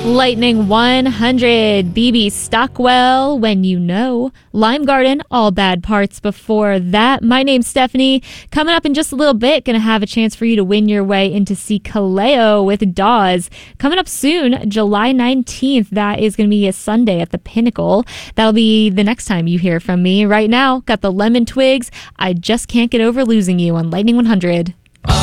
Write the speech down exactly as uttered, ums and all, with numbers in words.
Lightning one hundred, B B Stockwell, When You Know, Lime Garden, All Bad Parts before that. My name's Stephanie. Coming up in just a little bit, going to have a chance for you to win your way in to see Kaleo with Dawes. Coming up soon, July nineteenth, that is going to be a Sunday at the Pinnacle. That'll be the next time you hear from me. Right now, got the Lemon Twigs, I Just Can't Get Over Losing You on Lightning one hundred.